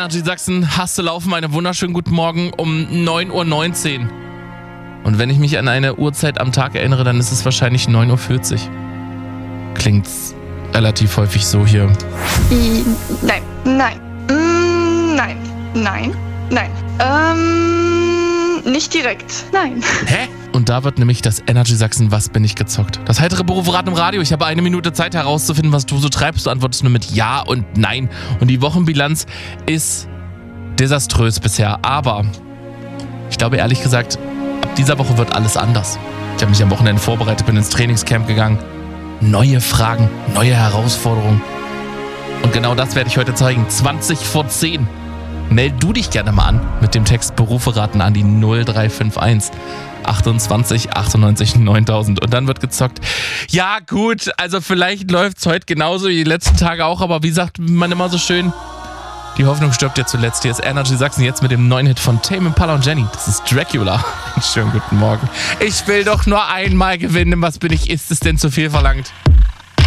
Energy Sachsen, hast du laufen, einen wunderschönen guten Morgen um 9:19 Uhr. Und wenn ich mich an eine Uhrzeit am Tag erinnere, dann ist es wahrscheinlich 9:40 Uhr. Klingt relativ häufig so hier. Nein. Nicht direkt. Nein. Hä? Und da wird nämlich das Energy Sachsen Was bin ich gezockt. Das heitere Berufsraten im Radio. Ich habe 1 Minute Zeit herauszufinden, was du so treibst. Du antwortest nur mit Ja und Nein. Und die Wochenbilanz ist desaströs bisher. Aber ich glaube ehrlich gesagt, ab dieser Woche wird alles anders. Ich habe mich am Wochenende vorbereitet, bin ins Trainingscamp gegangen. Neue Fragen, neue Herausforderungen. Und genau das werde ich heute zeigen. 20 vor 10. Meld du dich gerne mal an mit dem Text Berufe raten an die 0351 28 98 9000 und dann wird gezockt. Ja gut, also vielleicht läuft es heute genauso wie die letzten Tage auch, aber wie sagt man immer so schön, die Hoffnung stirbt ja zuletzt. Hier ist Energy Sachsen jetzt mit dem neuen Hit von Tame Impala und Jenny. Das ist Dracula. Schönen guten Morgen. Ich will doch nur einmal gewinnen. Was bin ich? Ist es denn zu viel verlangt?